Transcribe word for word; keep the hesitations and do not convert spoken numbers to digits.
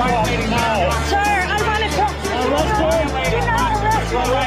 sidewalk now. Sir, I want to talk. Arrest him. Do not arrest me.